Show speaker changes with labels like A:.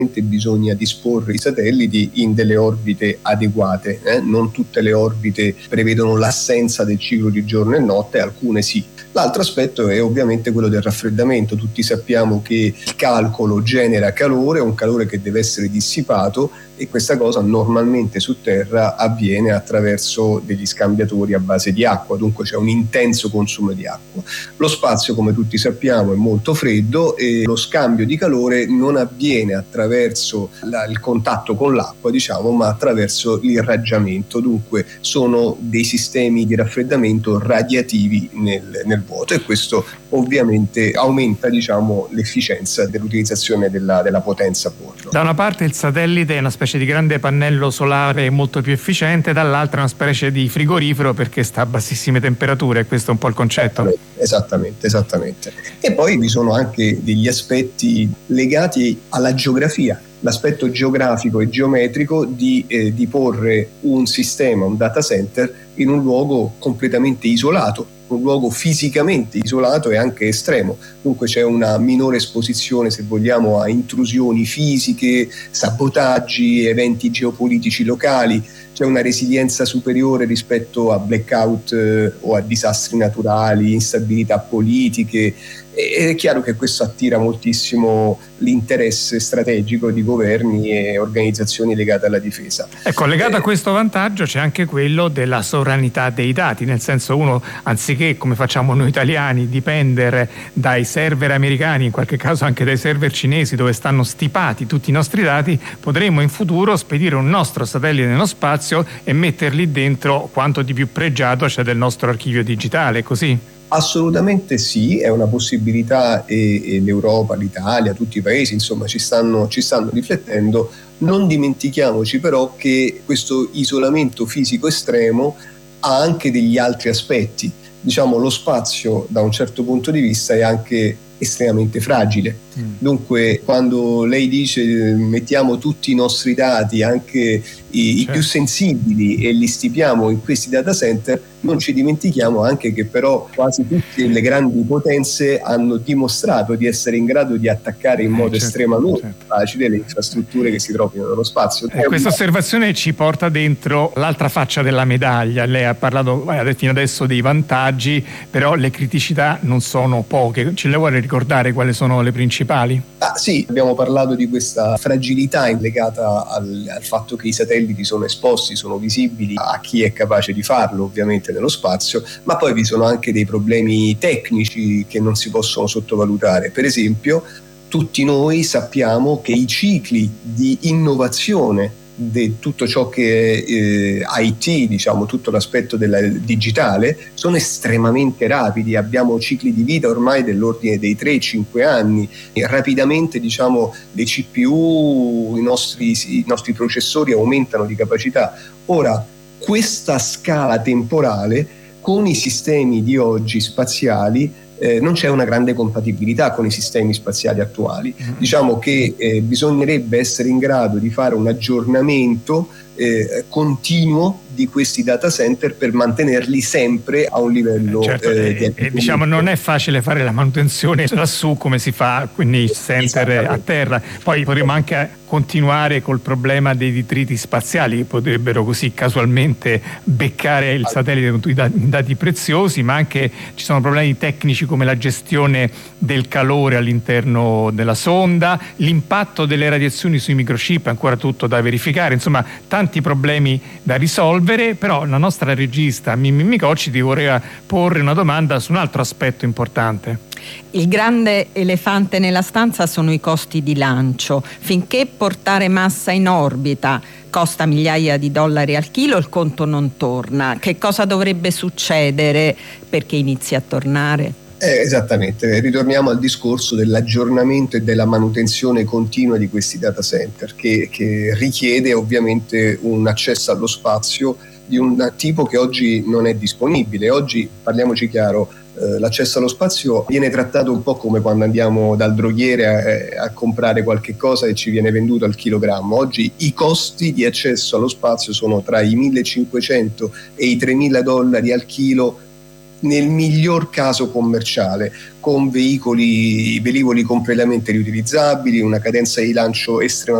A: bisogna disporre i satelliti in delle orbite adeguate. Non tutte le orbite prevedono l'assenza del ciclo di giorno e notte, alcune sì. L'altro aspetto è ovviamente quello del raffreddamento. Tutti sappiamo che il calcolo genera calore, un calore che deve essere dissipato, e questa cosa normalmente su Terra avviene attraverso degli scambiatori a base di acqua, dunque c'è un intenso consumo di acqua. Lo spazio, come tutti sappiamo, è molto freddo e lo scambio di calore non avviene attraverso il contatto con l'acqua, ma attraverso l'irraggiamento. Dunque sono dei sistemi di raffreddamento radiativi nel vuoto, e questo ovviamente aumenta l'efficienza dell'utilizzazione della potenza a bordo.
B: Da una parte il satellite è una specie di grande pannello solare molto più efficiente, dall'altra è una specie di frigorifero perché sta a bassissime temperature. Questo è un po' il concetto.
A: Esattamente. E poi vi sono anche degli aspetti legati alla geografia, l'aspetto geografico e geometrico di porre un sistema, un data center, in un luogo completamente isolato, un luogo fisicamente isolato e anche estremo. Dunque c'è una minore esposizione, se vogliamo, a intrusioni fisiche, sabotaggi, eventi geopolitici locali. C'è una resilienza superiore rispetto a blackout o a disastri naturali, instabilità politiche. È chiaro che questo attira moltissimo l'interesse strategico di governi e organizzazioni legate alla difesa.
B: Ecco, legato a questo vantaggio c'è anche quello della sovranità dei dati, nel senso, uno, anziché come facciamo noi italiani dipendere dai server americani, in qualche caso anche dai server cinesi dove stanno stipati tutti i nostri dati, potremmo in futuro spedire un nostro satellite nello spazio e metterli dentro quanto di più pregiato c'è del nostro archivio digitale, così?
A: Assolutamente sì, è una possibilità, e l'Europa, l'Italia, tutti i paesi ci stanno riflettendo. Non dimentichiamoci però che questo isolamento fisico estremo ha anche degli altri aspetti. Lo spazio da un certo punto di vista è anche estremamente fragile. Dunque, quando lei dice mettiamo tutti i nostri dati, anche i più sensibili, e li stipiamo in questi data center, non ci dimentichiamo anche che però quasi tutte le grandi potenze hanno dimostrato di essere in grado di attaccare in modo estremamente facile le infrastrutture che si trovino nello spazio.
B: Questa osservazione ci porta dentro l'altra faccia della medaglia. Lei ha parlato fino adesso dei vantaggi, però le criticità non sono poche. Ce le vuole ricordare quali sono le principali?
A: Sì, abbiamo parlato di questa fragilità legata al fatto che i satelliti sono esposti, sono visibili a chi è capace di farlo, ovviamente nello spazio, ma poi vi sono anche dei problemi tecnici che non si possono sottovalutare. Per esempio, tutti noi sappiamo che i cicli di innovazione di tutto ciò che è IT, tutto l'aspetto del digitale, sono estremamente rapidi. Abbiamo cicli di vita ormai dell'ordine dei 3-5 anni, e rapidamente le CPU, i nostri processori aumentano di capacità. Ora, questa scala temporale con i sistemi di oggi spaziali non c'è una grande compatibilità con i sistemi spaziali attuali. Diciamo che bisognerebbe essere in grado di fare un aggiornamento continuo di questi data center per mantenerli sempre a un livello
B: non è facile fare la manutenzione lassù come si fa nei center a terra. Poi potremmo anche continuare col problema dei detriti spaziali che potrebbero così casualmente beccare il satellite con tutti i dati preziosi, ma anche ci sono problemi tecnici come la gestione del calore all'interno della sonda, l'impatto delle radiazioni sui microchip, è ancora tutto da verificare, insomma tanti problemi da risolvere. Però la nostra regista Mimmi Micocci ti voleva porre una domanda su un altro aspetto importante.
C: Il grande elefante nella stanza sono i costi di lancio. Finché portare massa in orbita costa migliaia di dollari al chilo, il conto non torna. Che cosa dovrebbe succedere perché inizi a tornare?
A: Esattamente, ritorniamo al discorso dell'aggiornamento e della manutenzione continua di questi data center, che richiede ovviamente un accesso allo spazio di un tipo che oggi non è disponibile. Oggi, parliamoci chiaro, l'accesso allo spazio viene trattato un po' come quando andiamo dal droghiere a comprare qualche cosa e ci viene venduto al chilogrammo. Oggi i costi di accesso allo spazio sono tra i $1.500 e i $3.000 al chilo, nel miglior caso commerciale, con velivoli completamente riutilizzabili, una cadenza di lancio estremamente